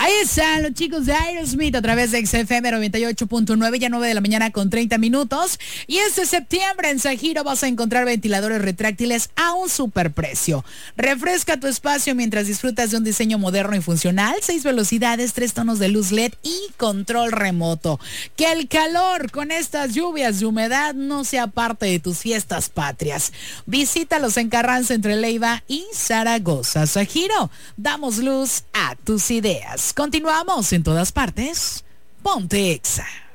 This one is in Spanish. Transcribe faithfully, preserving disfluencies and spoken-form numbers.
Ahí están los chicos de Aerosmith a través de X F M noventa y ocho punto nueve, ya nueve de la mañana con treinta minutos. Y este septiembre en Sajiro vas a encontrar ventiladores retráctiles a un superprecio. Refresca tu espacio mientras disfrutas de un diseño moderno y funcional, seis velocidades, tres tonos de luz L E D y control remoto. Que el calor con estas lluvias y humedad no sea parte de tus fiestas patrias. Visítalos en Carranza entre Leiva y Zaragoza. Sajiro, damos luz a tus ideas. Continuamos en todas partes. Ponte Exa.